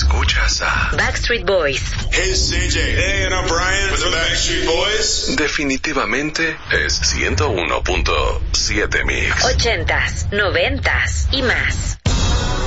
Escuchas a Backstreet Boys. Hey, it's CJ. Hey, and I'm Brian with the Backstreet Boys. Definitivamente es 101.7 Mix. 80s, 90s y más.